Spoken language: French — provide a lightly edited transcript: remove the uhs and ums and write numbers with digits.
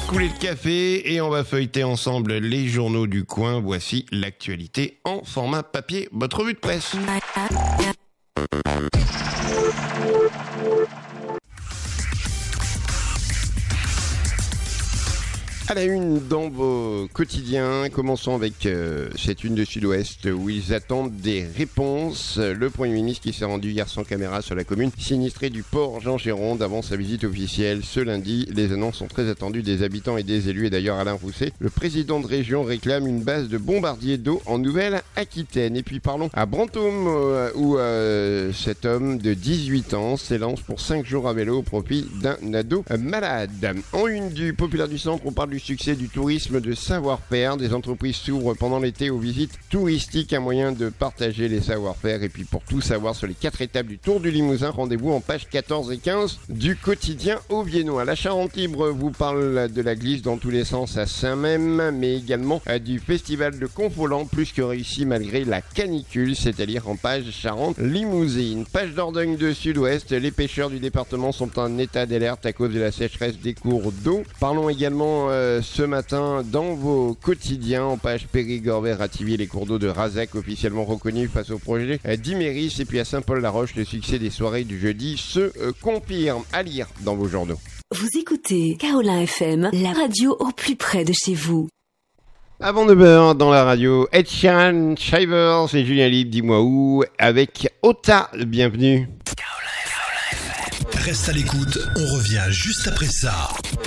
couler le café et on va feuilleter ensemble les journaux du coin. Voici l'actualité en format papier, votre revue de presse. À la une dans vos quotidiens, commençons avec cette une de Sud-Ouest où ils attendent des réponses. Le Premier ministre qui s'est rendu hier sans caméra sur la commune sinistrée du port Jean-Géronde avant sa visite officielle ce lundi. Les annonces sont très attendues des habitants et des élus et d'ailleurs Alain Rousset, le président de région, réclame une base de bombardiers d'eau en Nouvelle-Aquitaine. Et puis parlons à Brantôme où cet homme de 18 ans s'élance pour 5 jours à vélo au profit d'un ado malade. En une du Populaire du Centre, on parle du succès du tourisme de savoir-faire. Des entreprises s'ouvrent pendant l'été aux visites touristiques, un moyen de partager les savoir-faire. Et puis pour tout savoir sur les 4 étapes du Tour du Limousin, rendez-vous en pages 14 et 15 du quotidien Auviennois. La Charente-Libre vous parle de la glisse dans tous les sens à Saint-Même, mais également du festival de Confolens, plus que réussi malgré la canicule, c'est-à-dire en page Charente-Limousine. Page Dordogne de Sud-Ouest, les pêcheurs du département sont en état d'alerte à cause de la sécheresse des cours d'eau. Parlons également ce matin dans vos quotidiens en page Périgord-Rativier, les cours d'eau de Razac officiellement reconnus face au projet d'Iméris. Et puis à Saint-Paul-la-Roche, le succès des soirées du jeudi se confirme. À lire dans vos journaux. Vous écoutez Kaolin FM, la radio au plus près de chez vous. Avant 9h dans la radio, Ed Sheeran, Shivers et Julien Libre, dis-moi où, avec Ota. Bienvenue. Reste à l'écoute, on revient juste après ça.